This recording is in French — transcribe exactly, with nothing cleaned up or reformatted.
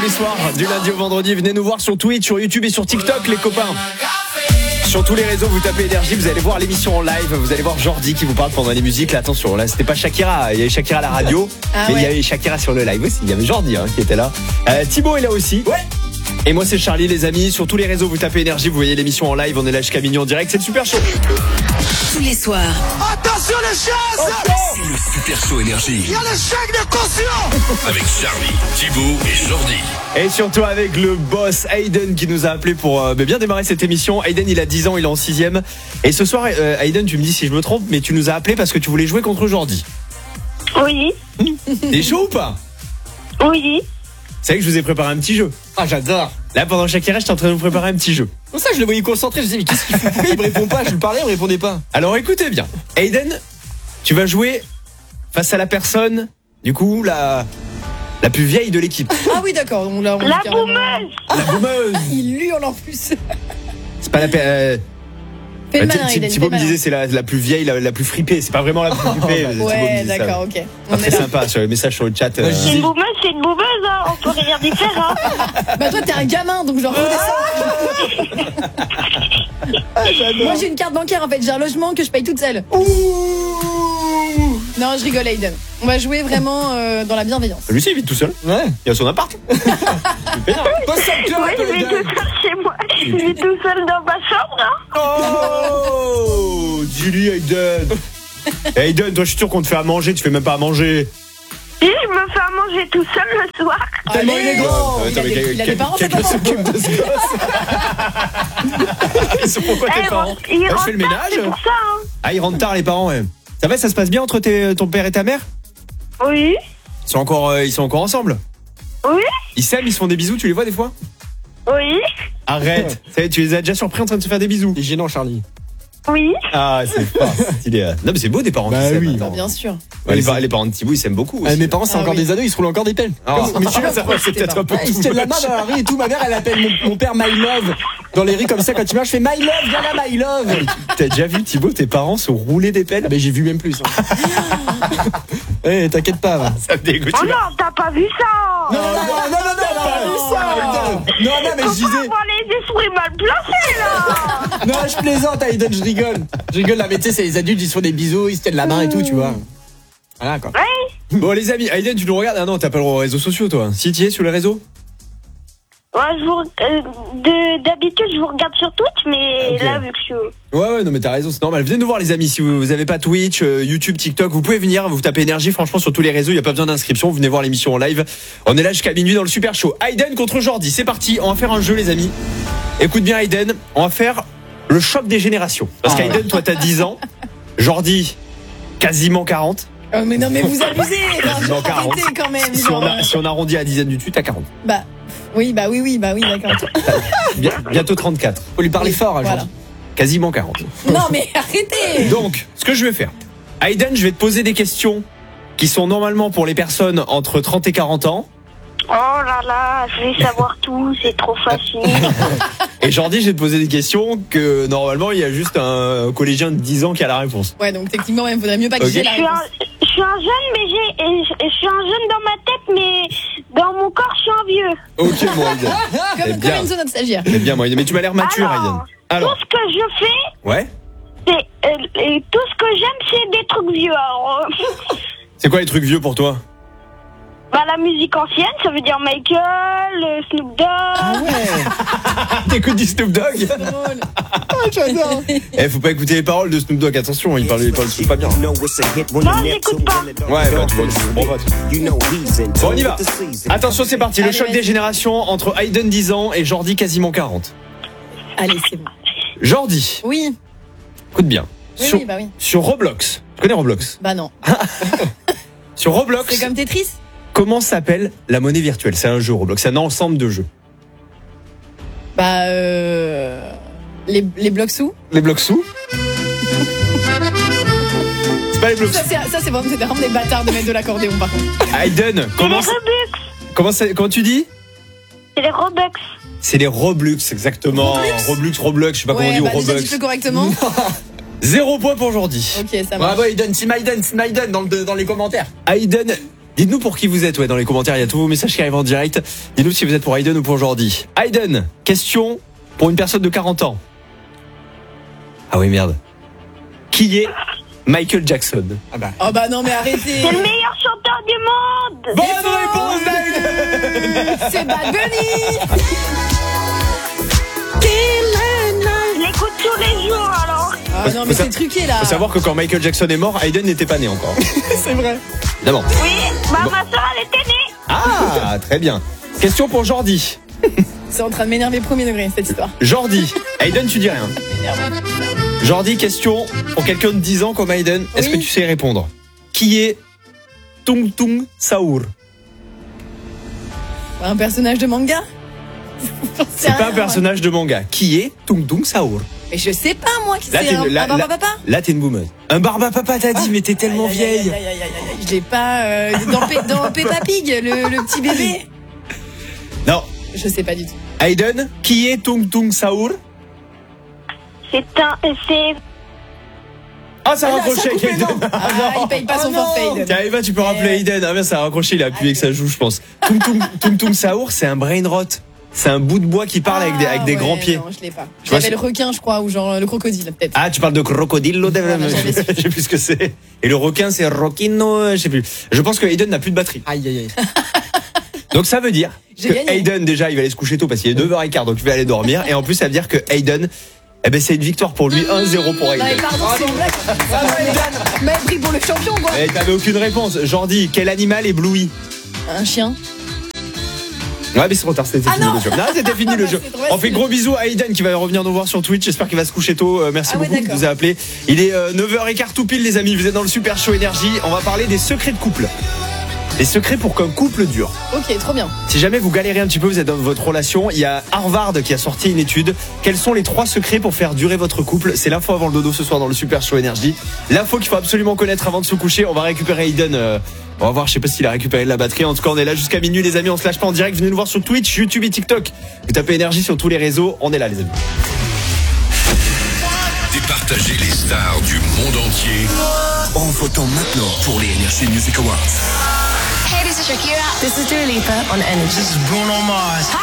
Les soirs, du lundi au vendredi, venez nous voir sur Twitch, sur YouTube et sur TikTok, les copains. Sur tous les réseaux, vous tapez Énergie, vous allez voir l'émission en live, vous allez voir Jordi qui vous parle pendant les musiques. Là, attention, là, c'était pas Shakira, il y avait Shakira à la radio, ah mais ouais. il y avait Shakira sur le live aussi. Il y avait Jordi hein, qui était là. Euh, Thibaut est là aussi. Ouais. Et moi, c'est Charlie, les amis. Sur tous les réseaux, vous tapez Énergie, vous voyez l'émission en live. On est là jusqu'à minuit en direct. C'est le Super Show. Tous les soirs. Attention les chaises! C'est le Super Show Énergie. Il y a le chèque de caution! Avec Charlie, Thibaut et Jordi. Et surtout avec le boss Hayden qui nous a appelé pour euh, bien démarrer cette émission. Hayden, il a dix ans, il est en sixième. Et ce soir, euh, Hayden, tu me dis si je me trompe, mais tu nous as appelé parce que tu voulais jouer contre Jordi. Oui. T'es chaud ou pas? Oui. C'est vrai que je vous ai préparé un petit jeu. Ah, j'adore. Là, pendant Shakira, j'étais en train de vous préparer un petit jeu. Pour ça, je le voyais concentré. Je disais, mais qu'est-ce qu'il fait? Pourquoi il me répond pas? Je lui parlais, il me répondait pas. Alors écoutez bien. Hayden, tu vas jouer face à la personne, du coup, la, la plus vieille de l'équipe. Ah oui, d'accord. On l'a, on La carrément... boumeuse. La boumeuse. Il hurle en plus. C'est pas la... Euh, Fais le bah, malin, Thi- Hayden, Thibaut fais me le disait c'est la, la plus vieille, la, la plus fripée. C'est pas vraiment la plus fripée. Thibaut me Ouais, disait ça. d'accord, ok. Pas On très est là. sympa sur les messages sur le chat. euh, C'est une boumeuse, c'est une boumeuse, hein. On peut rien y faire, hein. Bah toi, t'es un gamin, donc genre redescends. Moi, j'ai une carte bancaire en fait. J'ai un logement que je paye toute seule. Non, je rigole, Hayden. On va jouer vraiment euh, dans la bienveillance. Lui, il vit tout seul. Ouais. Il a son appart. Super. Pas ça, Oui, je vis tout seul chez moi. Je vis tout seul dans ma chambre, hein. Oh, dis-lui, Hayden. Hayden, toi, je suis sûr qu'on te fait à manger. Tu fais même pas à manger. Et je me fais à manger tout seul le soir. Tellement il est grand. Euh, Il a attends, mais des- quel- il a des quel- parents, quel- ses parents. s'occupe de ce gosse. Ils sont pourquoi tes Eh, parents? bon, ils Ah, je rentrent fais le tard, ménage. c'est pour ça, hein. Ah, ils rentrent tard les parents, ouais. Ça va, ça se passe bien entre tes- ton père et ta mère? Oui. Ils sont encore, euh, ils sont encore ensemble? Oui. Ils s'aiment, ils se font des bisous, tu les vois des fois? Oui. Arrête. Ça y est, tu les as déjà surpris en train de se faire des bisous? C'est gênant, Charlie. Oui. Ah, c'est pas stylé. Non, mais c'est beau des parents Bah qui s'aiment. oui. attends. Bah, bien sûr. Ouais, les, par- les parents de Thibaut, ils s'aiment beaucoup. Ah, Aussi. mes parents, c'est Ah encore oui. des ados, ils se roulent encore des pelles. Ah, mais tu vois, ça va, c'est peut-être un peu Ouais, ils se tout. tiennent la main dans la rue et tout. Ma mère, elle appelle mon, mon père My Love. Dans les rues comme ça, quand il marche, je fais My Love, viens là, My Love. T'as déjà vu Thibaut, tes parents se rouler des pelles? Ah, mais j'ai vu même plus. Hein. Eh, t'inquiète pas. Va. Ça me dégoûte. Oh non, t'as pas vu ça. Non, non, non, non, non, non, pas vu ça. non, non, mais je Faut pas disais. avoir les esprits mal placés, là. Non, je plaisante, Hayden, je rigole. Je rigole, là, mais tu sais, c'est les adultes, ils se font des bisous, ils se tiennent la main et tout, tu vois. Voilà, quoi. Oui. Bon, les amis, Hayden, tu nous regardes? Ah non, t'as pas le droit aux réseaux sociaux, toi. Si tu es sur les réseaux? Ouais, je vous, euh, de, d'habitude, je vous regarde sur Twitch, mais Ok. là, vu que je suis... Ouais, ouais, non, mais t'as raison, c'est normal. Venez nous voir, les amis. Si vous, vous avez pas Twitch, euh, YouTube, TikTok, vous pouvez venir, vous tapez Énergie. Franchement, sur tous les réseaux, il y a pas besoin d'inscription. Venez voir l'émission en live. On est là jusqu'à minuit dans le Super Show. Hayden contre Jordi. C'est parti. On va faire un jeu, les amis. Écoute bien, Hayden. On va faire le choc des générations. Parce Ah. qu'Hayden, toi, t'as dix ans. Jordi, quasiment quarante. Oh, mais non, mais vous abusez. Enfin, Quasiment genre, quarante. arrêtez quand même. Si genre, on, a, si on arrondit à la dizaine du dessus, t'as quarante. Bah, oui, bah oui, oui, bah oui, d'accord. Bien- bientôt trente-quatre. Faut lui parler fort, hein, Voilà. Jordi. Quasiment quarante. Non, mais arrêtez. Donc, ce que je vais faire, Hayden, je vais te poser des questions qui sont normalement pour les personnes entre trente et quarante ans. Oh là là, je vais savoir tout, c'est trop facile. Et Jordi, je vais te poser des questions que normalement, il y a juste un collégien de dix ans qui a la réponse. Ouais, donc techniquement, il faudrait mieux pas que Ok. j'ai la Je suis, réponse. un, je suis un jeune, mais j'ai, et je, je suis un jeune dans ma tête, mais dans mon corps, je suis un vieux. Ok, moi, Hayden. Comme, Eh comme bien. Enzo, notre stagiaire. Eh bien, moi, Hayden. Mais tu m'as l'air mature, Alors, Hayden. Alors, Tout ce que je fais, ouais. c'est, euh, et tout ce que j'aime, c'est des trucs vieux. Alors, euh, C'est quoi les trucs vieux pour toi? bah, la musique ancienne, ça veut dire Michael, euh, Snoop Dogg. Ah ouais. T'écoutes du Snoop Dogg? Drôle. J'adore. Eh, faut pas écouter les paroles de Snoop Dogg. Attention, il parle, il parle pas bien. Non, j'écoute pas. Ouais, bah, tu vois, tu comprends pas. Bon, on y va. Attention, c'est parti. Le Allez, choc vas-y. des générations entre Hayden dix ans et Jordi quasiment quarante. Allez, c'est bon. Jordi, Oui, écoute bien. oui, sur, oui, bah oui. sur Roblox, tu connais Roblox? Bah non. Sur Roblox, C'est comme Tetris. comment s'appelle la monnaie virtuelle? C'est un jeu Roblox, c'est un ensemble de jeux. Bah, euh... Les, les blocs sous. Les blocs sous? C'est pas les blocs Ça, sous. c'est, ça, c'est vraiment, c'est vraiment des bâtards de mettre de l'accordéon, par contre. Hayden, C'est les comment, Robux. comment, ça- comment tu dis? C'est les Robux. C'est les Roblox, exactement. Roblox Roblux, Roblox, je sais pas comment on Ouais, dit, bah ou déjà, Roblox. dis-le correctement. Zéro point pour Jordi. Ok, ça marche. Bravo, Hayden, Team Hayden, Team Hayden dans, le, dans les commentaires. Hayden, Dites-nous pour qui vous êtes, ouais, dans les commentaires, il y a tous vos messages qui arrivent en direct. Dites-nous si vous êtes pour Hayden ou pour Jordi. Hayden, question pour une personne de quarante ans. Ah oui, merde. Qui est Michael Jackson? Ah bah. Oh bah non mais arrêtez. C'est le meilleur chanteur du monde. Bonne réponse d'Hayden. C'est Bad Bunny. Je l'écoute tous les jours alors. Ah non mais Faut c'est truqué là. Faut savoir que quand Michael Jackson est mort, Hayden n'était pas né encore. C'est vrai. Évidemment. Oui, bah ma soeur elle était née. Ah, très bien. Question pour Jordi. C'est en train de m'énerver premier degré cette histoire. Jordi. Hayden, tu dis rien. Jordi, question pour quelqu'un de dix ans comme Hayden. Est-ce Oui. que tu sais répondre? Qui est Tung Tung Saour? Un personnage de manga. J'en sais C'est rien, pas un moi. personnage de manga. Qui est Tung Tung Saour? Mais je sais pas moi qui Là, c'est t'es un, une- là- un barba là- papa. là, t'es une boomeuse. Un barba papa, t'as dit, mais t'es tellement Aïe, aïe, aïe, vieille. aïe, aïe, aïe, aïe. Je l'ai pas euh, dans, Pe- dans Peppa Pig, le, le petit bébé. Non. Je sais pas du tout. Hayden, qui est Tung Tung Saour? C'est un, c'est Ah, ça a Ah, raccroché ça a avec coupé, Hayden. non. Ah, Ah, il paye pas Oh son non. forfait. Hayden. Tiens, Eva, tu peux rappeler Euh, Hayden. Ah, bien, ça a raccroché, il a appuyé que ça joue, je pense. Tung Tung, Tung Tung Saour, c'est un brain rot. C'est un bout de bois qui parle avec des, avec des Ah, grands ouais, pieds. Non, je l'ai pas. vois, J'avais c'est- le requin, je crois, ou genre le crocodile, peut-être. Ah, tu parles de crocodile, Voilà, j'avais su. je sais plus ce que c'est. Et le requin, c'est Rocchino, je sais plus. Je pense que Hayden n'a plus de batterie. Aïe aïe aïe. Donc ça veut dire J'ai que gagné. Hayden, déjà, il va aller se coucher tôt parce qu'il est neuf heures quinze, donc il va aller dormir. Et en plus, ça veut dire que Hayden, eh ben, c'est une victoire pour lui, un zéro pour Non, mais Hayden. pardon, c'est une blague. Vous m'avez pris pour le champion, quoi. Eh, t'avais aucune réponse. Jordi, quel animal éblouit? Un chien. Ouais, mais c'est trop tard, c'était Ah fini non. le jeu. Non, c'était fini le Bah, jeu. c'est trop On fait facile. gros bisous à Hayden qui va revenir nous voir sur Twitch. J'espère qu'il va se coucher tôt. Euh, merci Ah ouais, beaucoup de d'accord. nous avoir appelé. Il est euh, neuf heures quinze tout pile, les amis. Vous êtes dans le Super Show Énergie. On va parler des secrets de couple. Les secrets pour qu'un couple dure. Ok, trop bien. Si jamais vous galérez un petit peu, vous êtes dans votre relation, il y a Harvard qui a sorti une étude. Quels sont les trois secrets pour faire durer votre couple? C'est l'info avant le dodo ce soir dans le Super Show Énergie. L'info qu'il faut absolument connaître avant de se coucher. On va récupérer Hayden. euh, on va voir, je sais pas s'il a récupéré de la batterie. En tout cas, on est là jusqu'à minuit, les amis. On se lâche pas en direct. Venez nous voir sur Twitch, YouTube et TikTok. Vous tapez Énergie sur tous les réseaux. On est là, les amis. Départager les stars du monde entier en votant maintenant pour les Energy Music Awards. Hey, this is Shakira. This is Dua Lipa on Energy. Bruno Mars.